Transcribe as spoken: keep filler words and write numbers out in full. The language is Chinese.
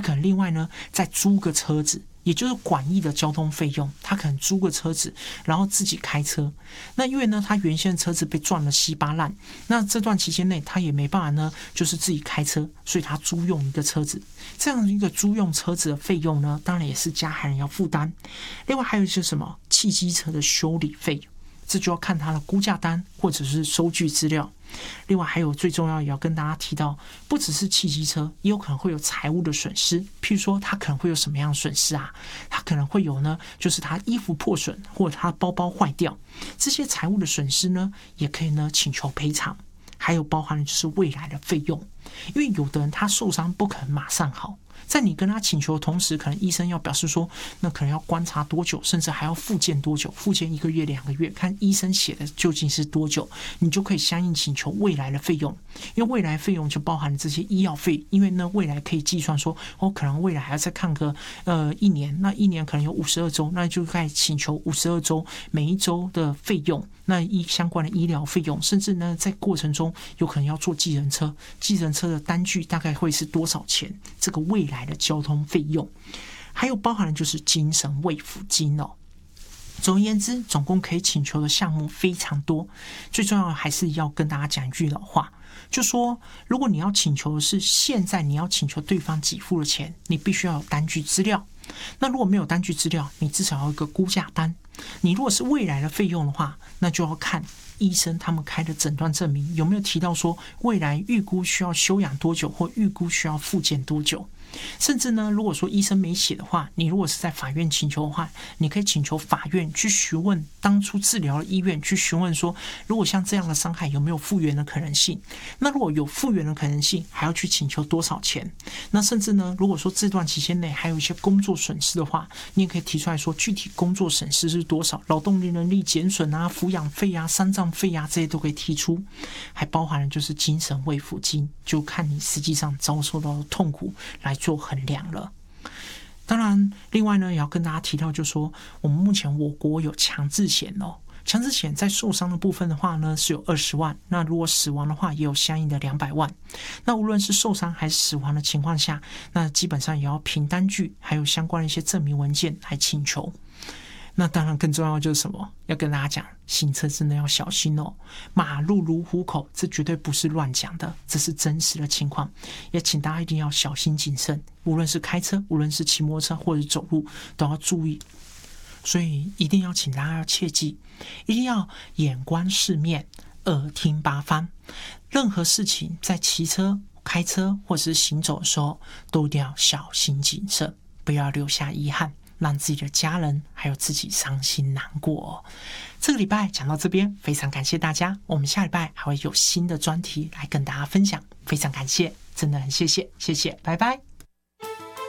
可能另外呢再租个车子，也就是广义的交通费用，他可能租个车子，然后自己开车。那因为呢，他原先的车子被撞了稀巴烂，那这段期间内他也没办法呢，就是自己开车，所以他租用一个车子。这样一个租用车子的费用呢，当然也是加害人要负担。另外还有一些什么汽机车的修理费用，这就要看他的估价单或者是收据资料。另外还有最重要也要跟大家提到，不只是汽机车，也有可能会有财务的损失。譬如说他可能会有什么样的损失啊？他可能会有呢，就是他衣服破损或者他包包坏掉，这些财务的损失呢，也可以呢请求赔偿。还有包含的就是未来的费用，因为有的人他受伤不可能马上好，在你跟他请求的同时，可能医生要表示说，那可能要观察多久，甚至还要复健多久，复健一个月、两个月，看医生写的究竟是多久，你就可以相应请求未来的费用。因为未来费用就包含这些医药费，因为呢未来可以计算说，哦，可能未来还要再看个呃一年，那一年可能有五十二周，那就可以请求五十二周每一周的费用。那医相关的医疗费用，甚至呢在过程中有可能要坐计程车，计程车的单据大概会是多少钱？这个未来的交通费用，还有包含的就是精神慰抚金哦。总而言之，总共可以请求的项目非常多。最重要的还是要跟大家讲一句老话，就说如果你要请求的是现在你要请求对方给付的钱，你必须要有单据资料。那如果没有单据资料，你至少要有一个估价单。你如果是未来的费用的话，那就要看医生他们开的诊断证明有没有提到说未来预估需要休养多久，或预估需要复健多久。甚至呢，如果说医生没写的话，你如果是在法院请求的话，你可以请求法院去询问当初治疗的医院，去询问说，如果像这样的伤害有没有复原的可能性？那如果有复原的可能性，还要去请求多少钱？那甚至呢，如果说这段期间内还有一些工作损失的话，你也可以提出来说，具体工作损失是多少，劳动力能力减损啊、抚养费啊、丧葬费啊，这些都可以提出。还包含了就是精神慰抚金，就看你实际上遭受到的痛苦来做衡量了。当然另外呢也要跟大家提到，就是说我们目前我国有强制险哦，强制险在受伤的部分的话呢是有二十万，那如果死亡的话也有相应的两百万。那无论是受伤还是死亡的情况下，那基本上也要凭单据还有相关的一些证明文件来请求。那当然更重要的就是什么，要跟大家讲，行车真的要小心哦，马路如虎口，这绝对不是乱讲的，这是真实的情况，也请大家一定要小心谨慎，无论是开车，无论是骑摩托车或者走路都要注意。所以一定要请大家要切记，一定要眼观四面，耳听八方，任何事情在骑车、开车或者是行走的时候都一定要小心谨慎，不要留下遗憾，让自己的家人还有自己伤心难过哦。这个礼拜讲到这边，非常感谢大家，我们下礼拜还会有新的专题来跟大家分享，非常感谢，真的很谢谢，谢谢，拜拜。